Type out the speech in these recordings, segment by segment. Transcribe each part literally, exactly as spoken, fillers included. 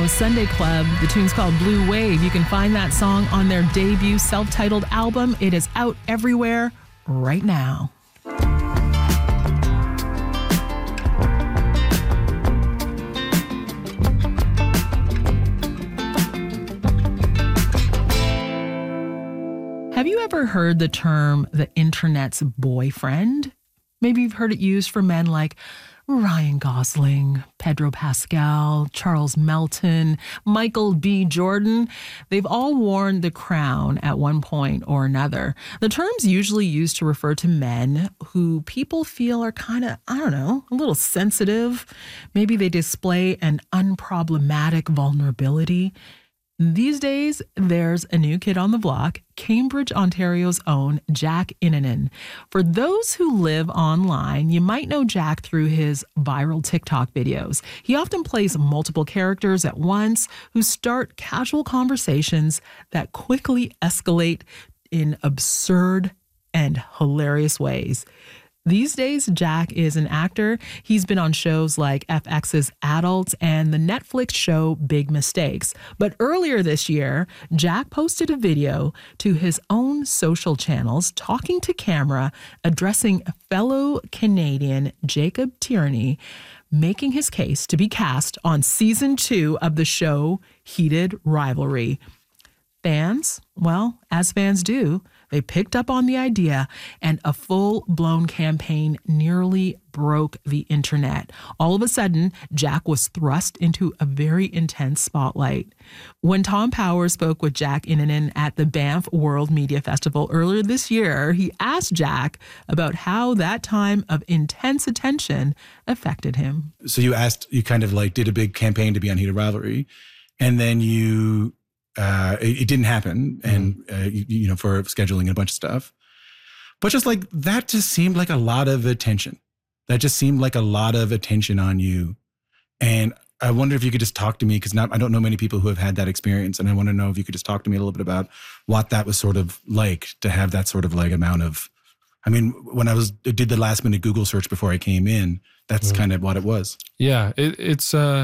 now is Sunday Club. The tune's called Blue Wave. You can find that song on their debut self-titled album. It is out everywhere right now. Have you ever heard the term the internet's boyfriend? Maybe you've heard it used for men like Ryan Gosling, Pedro Pascal, Charles Melton, Michael B. Jordan. They've all worn the crown at one point or another. The term's usually used to refer to men who people feel are kind of, I don't know, a little sensitive. Maybe they display an unproblematic vulnerability. These days, there's a new kid on the block, Cambridge, Ontario's own Jack Innanen. For those who live online, you might know Jack through his viral TikTok videos. He often plays multiple characters at once who start casual conversations that quickly escalate in absurd and hilarious ways. These days, Jack is an actor. He's been on shows like F X's Adults and the Netflix show Big Mistakes. But earlier this year, Jack posted a video to his own social channels talking to camera, addressing fellow Canadian Jacob Tierney, making his case to be cast on season two of the show Heated Rivalry. Fans, well, as fans do, they picked up on the idea, and a full-blown campaign nearly broke the internet. All of a sudden, Jack was thrust into a very intense spotlight. When Tom Power spoke with Jack Innanen at the Banff World Media Festival earlier this year, he asked Jack about how that time of intense attention affected him. So you asked, you kind of like did a big campaign to be on Heated Rivalry, and then you... Uh, it, it didn't happen, and uh, you, you know, for scheduling and a bunch of stuff. But just like that, just seemed like a lot of attention. That just seemed like a lot of attention on you. And I wonder if you could just talk to me, because I don't know many people who have had that experience, and I want to know if you could just talk to me a little bit about what that was sort of like to have that sort of like amount of. I mean, when I was did the last minute Google search before I came in, that's mm. kind of what it was. Yeah, it, it's. Uh...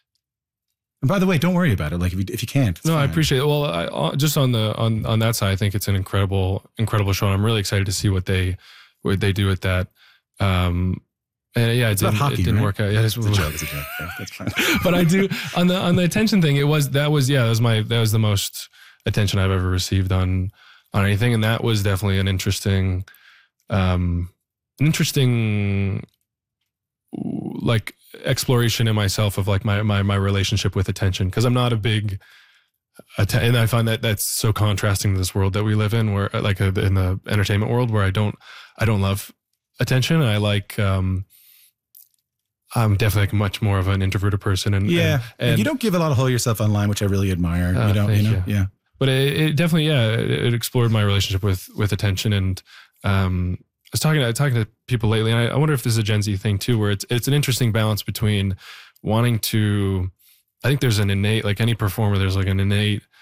And by the way, don't worry about it. Like if you, if you can't, no, fine. I appreciate it. Well, I, just on the on on that side, I think it's an incredible incredible show. And I'm really excited to see what they what they do with that. Um, and yeah, it it's didn't, hockey, it didn't right? work out. Yeah, it's, it's a joke. It's a joke. Yeah, that's fine. But I do on the on the attention thing. It was that was yeah that was my that was the most attention I've ever received on on anything, and that was definitely an interesting, um, an interesting like. exploration in myself of like my my my relationship with attention, because I'm not a big att- and I find that that's so contrasting to this world that we live in, where like a, in the entertainment world, where I don't I don't love attention. I like um I'm definitely like much more of an introverted person, and yeah and, and you don't give a lot of whole yourself online, which I really admire. uh, you don't you know you. yeah but it, it definitely yeah it, it explored my relationship with with attention. And um I was talking to, talking to people lately, and I, I wonder if this is a Gen Z thing too, where it's it's an interesting balance between wanting to, I think there's an innate, like any performer, there's like an innate